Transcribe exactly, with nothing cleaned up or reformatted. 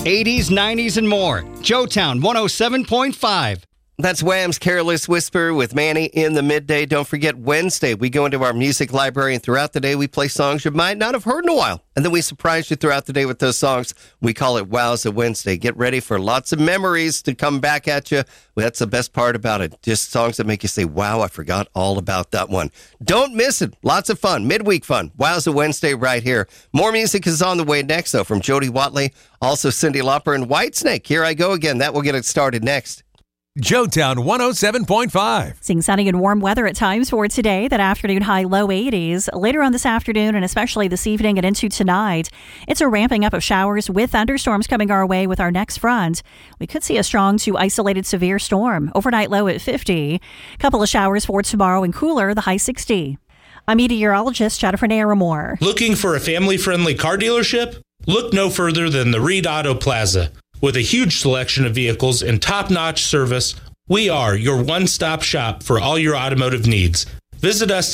eighties, nineties, and more. Joetown one oh seven point five. That's Wham's Careless Whisper with Manny in the midday. Don't forget, Wednesday, we go into our music library, and throughout the day, we play songs you might not have heard in a while. And then we surprise you throughout the day with those songs. We call it Wowza Wednesday. Get ready for lots of memories to come back at you. Well, that's the best part about it. Just songs that make you say, wow, I forgot all about that one. Don't miss it. Lots of fun. Midweek fun. Wowza Wednesday right here. More music is on the way next, though, from Jody Watley, also Cyndi Lauper and Whitesnake. Here I go again. That will get it started next. Joetown one oh seven point five. Seeing sunny and warm weather at times for today. That afternoon high low eighties. Later on this afternoon and especially this evening and into tonight, it's a ramping up of showers with thunderstorms coming our way with our next front. We could see a strong to isolated severe storm. Overnight low at fifty. Couple of showers for tomorrow and cooler, the high sixty. I'm meteorologist Jennifer Naramore. Looking for a family-friendly car dealership? Look no further than the Reed Auto Plaza. With a huge selection of vehicles and top-notch service, we are your one-stop shop for all your automotive needs. Visit us